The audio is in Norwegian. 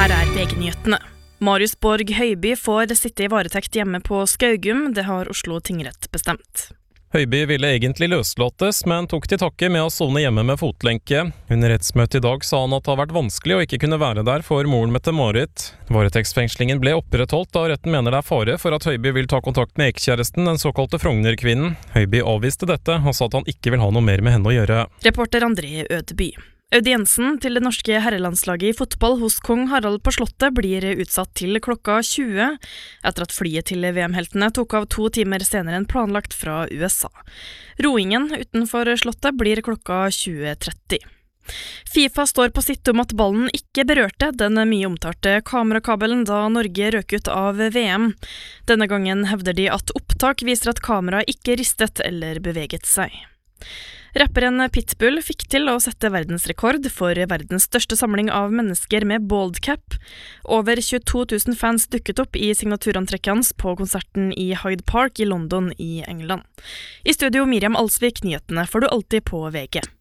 Her VG-nyhetene. Marius Borg Høiby får sitte i varetekt hjemme på Skaugum, det har Oslo tingrett bestemt. Høiby ville egentlig løslates, men tok til takke med å sone hjemme med fotlenke. Under rettsmøtet i dag sa han at det har vært vanskelig å ikke kunne være der for moren Mette-Marit. Varetektsfengslingen ble opprettholdt da retten mener det er fare for at Høiby vil ta kontakt med ekskjæresten, den såkalte Frogner-kvinnen. Høiby avviste dette og sa at han ikke vil ha noe mer med henne å gjøre. Reporter André Ødeby. Audiensen til det norske herrelandslaget i fotball hos kong Harald på Slottet blir utsatt til klokka 20, etter at flyet til VM-heltene tok av 2 timer senere enn planlagt fra USA. Roingen utenfor Slottet blir klokka 20:30. FIFA står på sitt om at ballen ikke berørte den mye omtalte kamerakabelen da Norge røk ut av VM. Denne gangen hevder de at opptak viser at kameraet ikke ristet eller beveget seg. Rapperen Pitbull fikk til å sette verdensrekord for verdens største samling av mennesker med bald cap. Over 22 000 fans dukket opp i signaturantrekket hans på konserten i Hyde Park i London i England. I studio Miriam Alsvik, nyhetene får du alltid på VG.